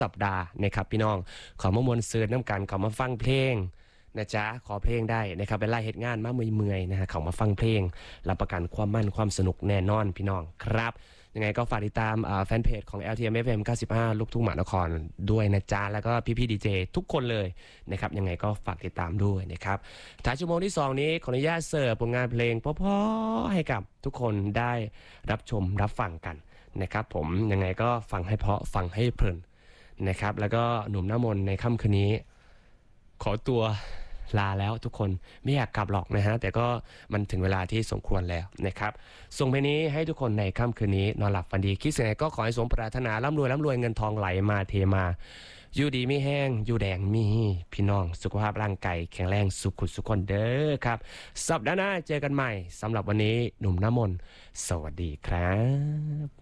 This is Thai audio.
สัปดาห์นะครับพี่น้องขอมามวลซืนน้ำกันขอมาฟังเพลงนะจ๊ะขอเพลงได้นะครับเป็นไล่เหตุงานมาเมื่อยๆนะฮะเขามาฟังเพลงรับประกันความมั่นความสนุกแน่นอนพี่น้องครับยังไงก็ฝากติดตามแฟนเพจของ LTMFM 95ลูกทุ่งหมานครด้วยนะจ๊ะแล้วก็พี่ๆดีเจทุกคนเลยนะครับยังไงก็ฝากติดตามด้วยนะครับท้ายชั่วโมงที่2นี้ขออนุญาตเสิร์ฟผลงานเพลงเพราะๆให้กับทุกคนได้รับชมรับฟังกันนะครับผมยังไงก็ฟังให้เพราะฟังให้เพลินนะครับแล้วก็หนุ่มหน้ามนในค่ำคืนนี้ขอตัวลาแล้วทุกคนไม่อยากกลับหรอกนะฮะแต่ก็มันถึงเวลาที่สมควรแล้วนะครับส่งเพลงนี้ให้ทุกคนในค่ำคืนนี้นอนหลับฝันดีคิดสิ่งไหนก็ขอให้สมปรารถนาร่ำรวยเงินทองไหลมาเทมาอยู่ดีไม่แห้งอยู่แดงมีพี่น้องสุขภาพร่างกายแข็งแรงสุขุสุขคนเด้อครับสัปดาห์หน้าเจอกันใหม่สำหรับวันนี้หนุ่มน้ำมนต์สวัสดีครับ